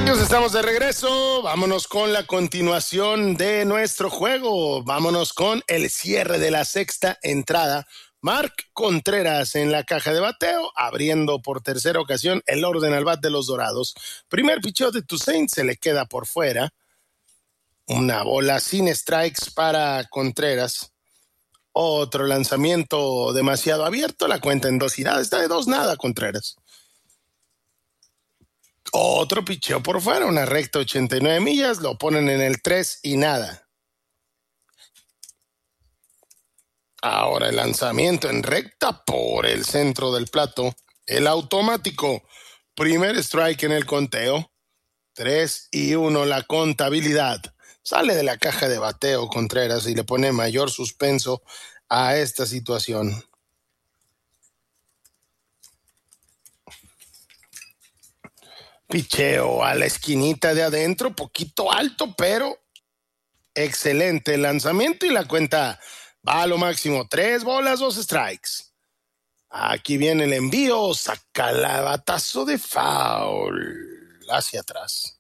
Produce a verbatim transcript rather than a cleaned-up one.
Estamos de regreso, vámonos con la continuación de nuestro juego, vámonos con el cierre de la sexta entrada. Mark Contreras en la caja de bateo, abriendo por tercera ocasión el orden al bat de los Dorados. Primer picheo de Toussaint, se le queda por fuera. Una bola sin strikes para Contreras. Otro lanzamiento demasiado abierto, la cuenta en dos y nada, está de dos nada Contreras. Otro picheo por fuera, una recta ochenta y nueve millas, lo ponen en el tres y nada. Ahora el lanzamiento en recta por el centro del plato. El automático. Primer strike en el conteo. tres y uno la contabilidad. Sale de la caja de bateo Contreras y le pone mayor suspenso a esta situación. Picheo a la esquinita de adentro, poquito alto, pero excelente lanzamiento y la cuenta va a lo máximo. Tres bolas, dos strikes. Aquí viene el envío, saca la batazo de foul hacia atrás.